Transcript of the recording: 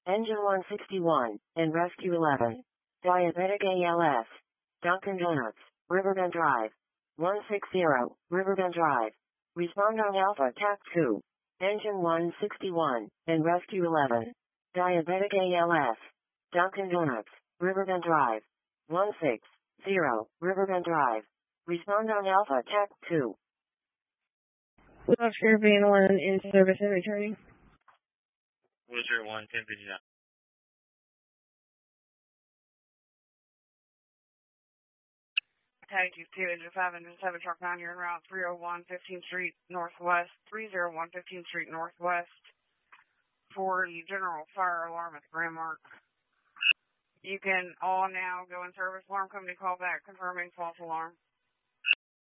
Engine 161, and Rescue 11. Diabetic ALS. Dunkin' Donuts, Riverbend Drive. 160, Riverbend Drive. Respond on Alpha TAC 2. Engine 161, and Rescue 11. Diabetic ALS. Dunkin' Donuts, Riverbend Drive. 160, Riverbend Drive. Respond on Alpha TAC 2. Oscar Van 1 in service and returning. Wizard 1, 1059. Taxi 2, Engine 5, Engine 7, Truck 9, you're en route 301 15th Street Northwest, 301 15th Street Northwest, for the general fire alarm at the Grand Mark. You can all now go in service. Alarm company call back confirming false alarm.